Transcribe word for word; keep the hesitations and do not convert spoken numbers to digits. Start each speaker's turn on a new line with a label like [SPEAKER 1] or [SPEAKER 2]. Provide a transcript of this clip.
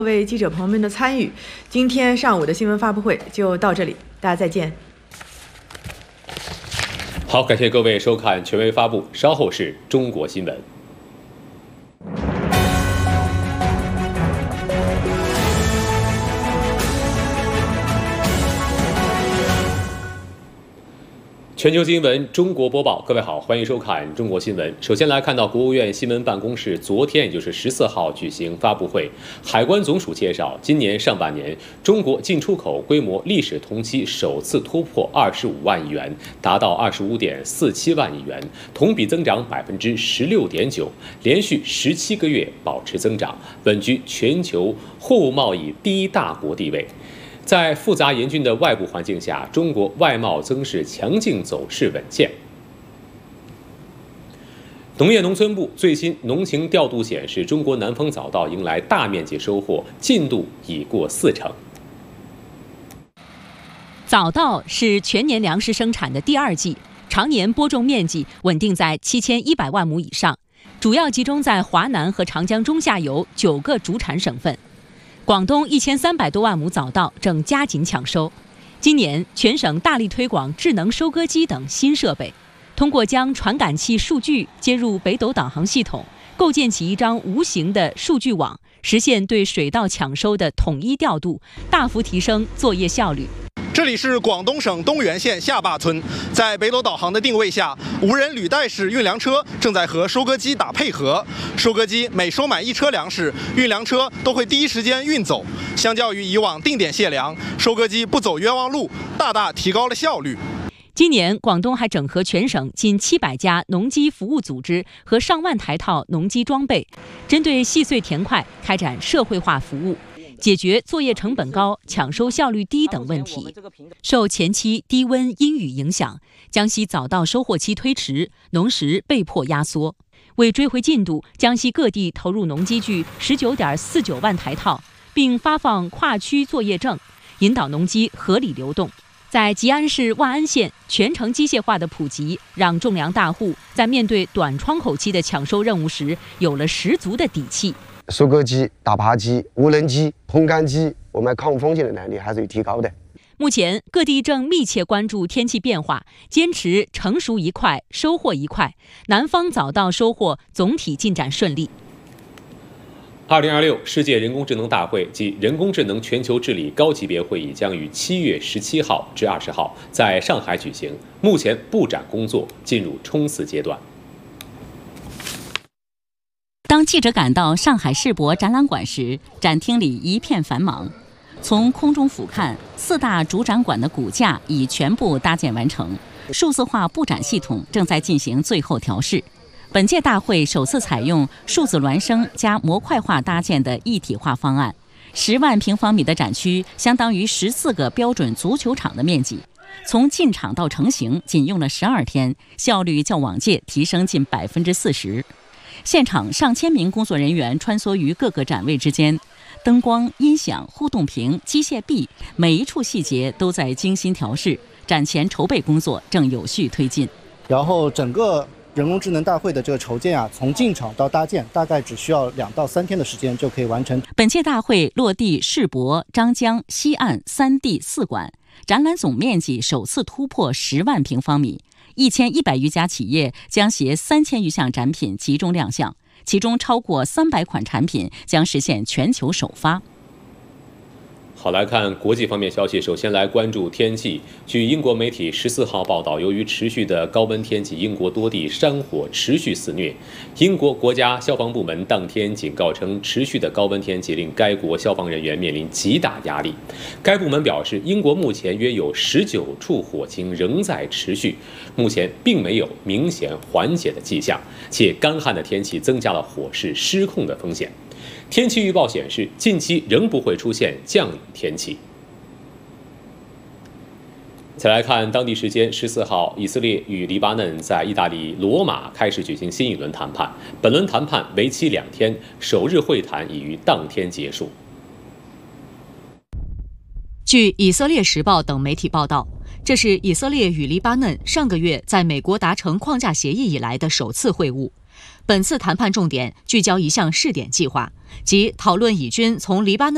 [SPEAKER 1] 各位记者朋友们的参与，今天上午的新闻发布会就到这里，大家再见。
[SPEAKER 2] 好，感谢各位收看权威发布，稍后是中国新闻。全球新闻中国播报，各位好，欢迎收看中国新闻。首先来看到国务院新闻办公室昨天，也就是十四号举行发布会，海关总署介绍，今年上半年中国进出口规模历史同期首次突破二十五万亿元，达到二十五点四七万亿元，同比增长百分之十六点九，连续十七个月保持增长，稳居全球货物贸易第一大国地位。在复杂严峻的外部环境下，中国外贸增势强劲，走势稳健。农业农村部最新农情调度显示，中国南方早稻迎来大面积收获，进度已过四成。
[SPEAKER 3] 早稻是全年粮食生产的第二季，常年播种面积稳定在七千一百万亩以上，主要集中在华南和长江中下游九个主产省份。广东一千三百多万亩早稻正加紧抢收。今年全省大力推广智能收割机等新设备，通过将传感器数据接入北斗导航系统，构建起一张无形的数据网，实现对水稻抢收的统一调度，大幅提升作业效率。
[SPEAKER 4] 这里是广东省东源县下坝村，在北斗导航的定位下，无人履带式运粮车正在和收割机打配合。收割机每收买一车粮食，运粮车都会第一时间运走。相较于以往定点卸粮，收割机不走冤枉路，大大提高了效率。
[SPEAKER 3] 今年，广东还整合全省近七百家农机服务组织和上万台套农机装备，针对细碎田块开展社会化服务，解决作业成本高、抢收效率低等问题。受前期低温阴雨影响，江西早稻收获期推迟，农时被迫压缩。为追回进度，江西各地投入农机具十九点四九万台套，并发放跨区作业证，引导农机合理流动。在吉安市万安县，全程机械化的普及，让种粮大户在面对短窗口期的抢收任务时，有了十足的底气。
[SPEAKER 5] 收割机、打耙机、无人机、烘干机，我们抗风险的能力还是有提高的。
[SPEAKER 3] 目前，各地正密切关注天气变化，坚持成熟一块、收获一块。南方早稻收获总体进展顺利。
[SPEAKER 2] 二零二六世界人工智能大会及人工智能全球治理高级别会议将于七月十七号至二十号在上海举行，目前布展工作进入冲刺阶段。
[SPEAKER 6] 当记者赶到上海世博展览馆时，展厅里一片繁忙。从空中俯瞰，四大主展馆的骨架已全部搭建完成，数字化布展系统正在进行最后调试。本届大会首次采用数字孪生加模块化搭建的一体化方案，十万平方米的展区相当于十四个标准足球场的面积。从进场到成型仅用了十二天，效率较往届提升近百分之四十。现场上千名工作人员穿梭于各个展位之间，灯光、音响、互动屏、机械臂，每一处细节都在精心调试。展前筹备工作正有序推进。
[SPEAKER 7] 然后整个人工智能大会的这个筹建啊，从进场到搭建，大概只需要两到三天的时间就可以完成。
[SPEAKER 6] 本届大会落地世博、张江、西岸三地四馆，展览总面积首次突破十万平方米。一千一百余家企业将携三千余项展品集中亮相，其中超过三百款产品将实现全球首发。
[SPEAKER 2] 好，来看国际方面消息。首先来关注天气。据英国媒体十四号报道，由于持续的高温天气，英国多地山火持续肆虐。英国国家消防部门当天警告称，持续的高温天气令该国消防人员面临极大压力。该部门表示，英国目前约有十九处火情仍在持续，目前并没有明显缓解的迹象，且干旱的天气增加了火势失控的风险。天气预报显示，近期仍不会出现降雨天气。再来看当地时间十四号，以色列与黎巴嫩在意大利罗马开始举行新一轮谈判。本轮谈判为期两天，首日会谈已于当天结束。
[SPEAKER 3] 据以色列时报等媒体报道，这是以色列与黎巴嫩上个月在美国达成框架协议以来的首次会晤。本次谈判重点聚焦一项试点计划，即讨论以军从黎巴嫩